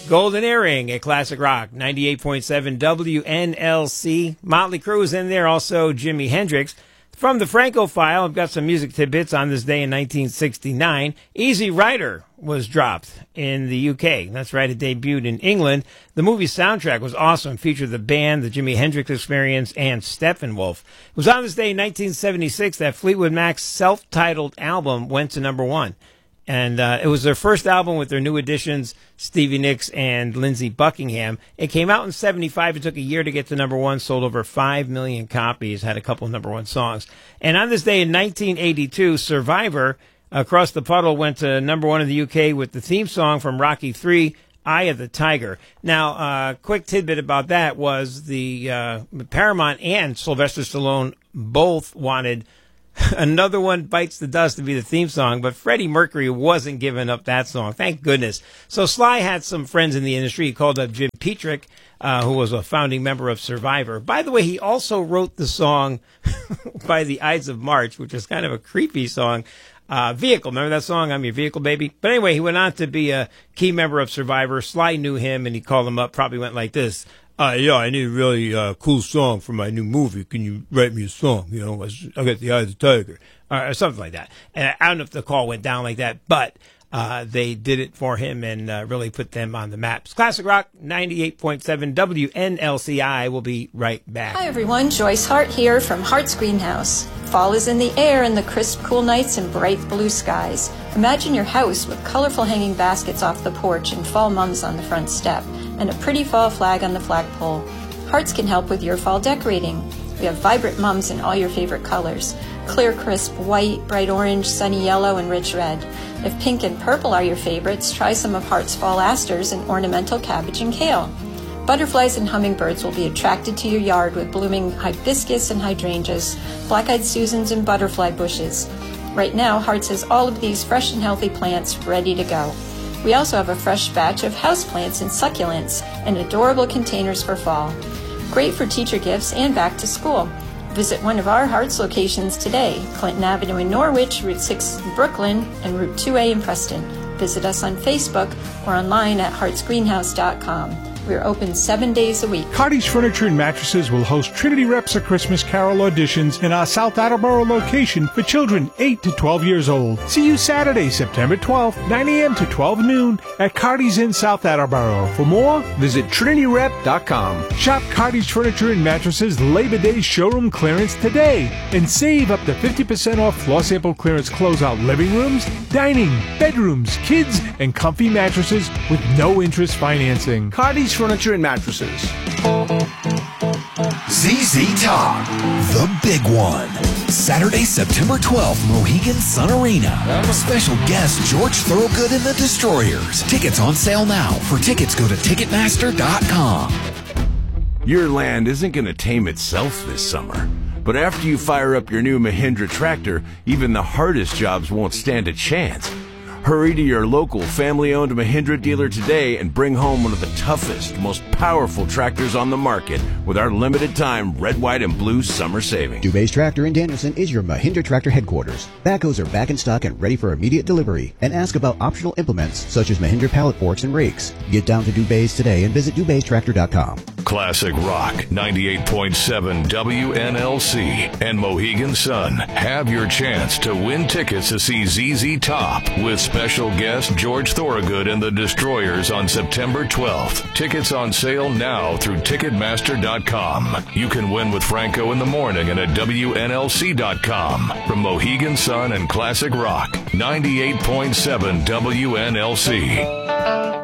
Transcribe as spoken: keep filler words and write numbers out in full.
Golden Earring at Classic Rock, ninety-eight point seven W N L C. Motley Crue is in there, also Jimi Hendrix. From the Franco File, I've got some music tidbits on this day in nineteen sixty-nine. Easy Rider was dropped in the U K. That's right, it debuted in England. The movie soundtrack was awesome. Featured the band, the Jimi Hendrix Experience, and Steppenwolf. It was on this day in nineteen seventy-six that Fleetwood Mac's self-titled album went to number one. And uh, it was their first album with their new additions, Stevie Nicks and Lindsey Buckingham. It came out in seventy-five. It took a year to get to number one, sold over five million copies, had a couple of number one songs. And on this day in nineteen eighty-two, Survivor, Across the Puddle, went to number one in the U K with the theme song from Rocky three, Eye of the Tiger. Now, a uh, quick tidbit about that was the uh, Paramount and Sylvester Stallone both wanted Another One Bites the Dust to be the theme song, but Freddie Mercury wasn't giving up that song. Thank goodness. So Sly had some friends in the industry. He called up Jim Petrick, uh, who was a founding member of Survivor. By the way, he also wrote the song By the Ides of March, which is kind of a creepy song. Uh, Vehicle. Remember that song? I'm Your Vehicle, Baby? But anyway, he went on to be a key member of Survivor. Sly knew him, and he called him up, probably went like this. Uh, yeah, I need a really uh, cool song for my new movie. Can you write me a song? You know, I got the Eye of the Tiger, or something like that. And I don't know if the call went down like that, but uh, they did it for him and uh, really put them on the maps. Classic Rock, ninety-eight point seven W N L C I. Will be right back. Hi, everyone. Joyce Hart here from Hart's Greenhouse. Fall is in the air and the crisp, cool nights and bright blue skies. Imagine your house with colorful hanging baskets off the porch and fall mums on the front step, and a pretty fall flag on the flagpole. Hearts can help with your fall decorating. We have vibrant mums in all your favorite colors. Clear, crisp white, bright orange, sunny yellow, and rich red. If pink and purple are your favorites, try some of Heart's fall asters and ornamental cabbage and kale. Butterflies and hummingbirds will be attracted to your yard with blooming hibiscus and hydrangeas, black-eyed Susans and butterfly bushes. Right now, Hearts has all of these fresh and healthy plants ready to go. We also have a fresh batch of houseplants and succulents and adorable containers for fall. Great for teacher gifts and back to school. Visit one of our Hearts locations today, Clinton Avenue in Norwich, Route six in Brooklyn, and Route two A in Preston. Visit us on Facebook or online at hearts greenhouse dot com. We're open seven days a week. Cardi's Furniture and Mattresses will host Trinity Reps a Christmas Carol auditions in our South Attleboro location for children eight to twelve years old. See you Saturday, September twelfth, nine a.m. to twelve noon at Cardi's in South Attleboro. For more, visit trinity rep dot com. Shop Cardi's Furniture and Mattresses Labor Day showroom clearance today and save up to fifty percent off floor sample clearance closeout living rooms, dining, bedrooms, kids, and comfy mattresses with no interest financing. Cardi's Furniture and Mattresses. Z Z Top, the big one. Saturday, September twelfth, Mohegan Sun Arena. Special guest George Thorogood and the Destroyers. Tickets on sale now. For tickets, go to ticketmaster dot com. Your land isn't going to tame itself this summer. But after you fire up your new Mahindra tractor, even the hardest jobs won't stand a chance. Hurry to your local family-owned Mahindra dealer today and bring home one of the toughest, most powerful tractors on the market with our limited-time red, white, and blue summer savings. Dubé's Tractor in Danielson is your Mahindra tractor headquarters. Backhoes are back in stock and ready for immediate delivery. And ask about optional implements such as Mahindra pallet forks and rakes. Get down to Dubé's today and visit dubés tractor dot com. Classic Rock, ninety-eight point seven W N L C and Mohegan Sun have your chance to win tickets to see Z Z Top with special guest George Thorogood and the Destroyers on September twelfth. Tickets on sale now through ticketmaster dot com. You can win with Franco in the morning and at W N L C dot com. From Mohegan Sun and Classic Rock, ninety-eight point seven W N L C.